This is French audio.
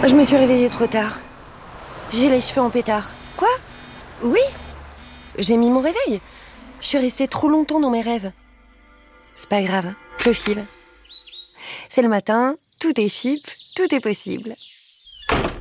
Je me suis réveillée trop tard. J'ai les cheveux en pétard. Quoi ? Oui ? J'ai mis mon réveil. Je suis restée trop longtemps dans mes rêves. C'est pas grave, je file. C'est le matin, tout est chip, tout est possible.